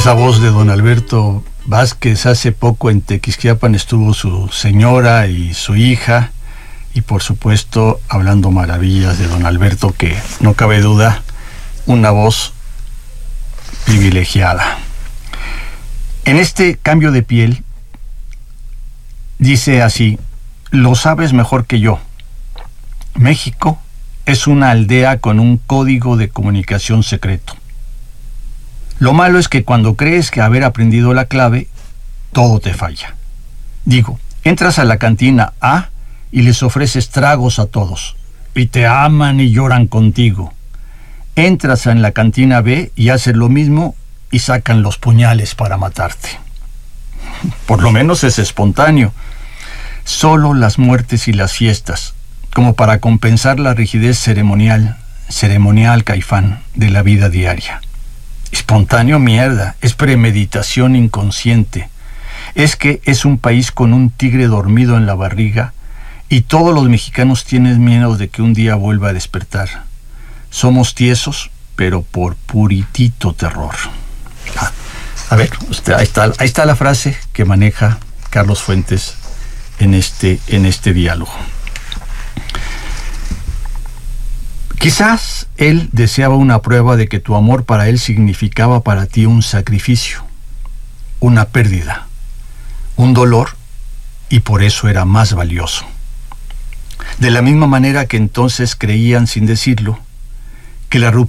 Es la voz de don Alberto Vázquez. Hace poco en Tequisquiapan estuvo su señora y su hija, y por supuesto hablando maravillas de don Alberto, que no cabe duda, una voz privilegiada. En este cambio de piel dice así: lo sabes mejor que yo. México es una aldea con un código de comunicación secreto. Lo malo es que cuando crees que haber aprendido la clave, todo te falla. Digo, entras a la cantina A y les ofreces tragos a todos, y te aman y lloran contigo. Entras en la cantina B y haces lo mismo y sacan los puñales para matarte. Por lo menos es espontáneo. Solo las muertes y las fiestas, como para compensar la rigidez ceremonial Caifán de la vida diaria. Espontáneo, mierda, es premeditación inconsciente. Es que es un país con un tigre dormido en la barriga y todos los mexicanos tienen miedo de que un día vuelva a despertar. Somos tiesos, pero por puritito terror. A ver, ahí está la frase que maneja Carlos Fuentes en este diálogo. Quizás él deseaba una prueba de que tu amor para él significaba para ti un sacrificio, una pérdida, un dolor, y por eso era más valioso. De la misma manera que entonces creían, sin decirlo, que la ruptura